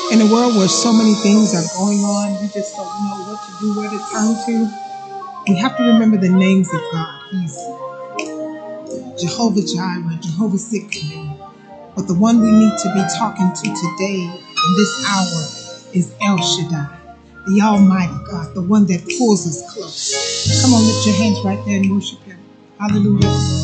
In a world where so many things are going on, we just don't know what to do, where to turn to. We have to remember the names of God. He's Jehovah Jireh, Jehovah Sikkenu. But the one we need to be talking to today in this hour is El Shaddai, the Almighty God, the one that pulls us close. Come on, lift your hands right there and worship Him. Hallelujah.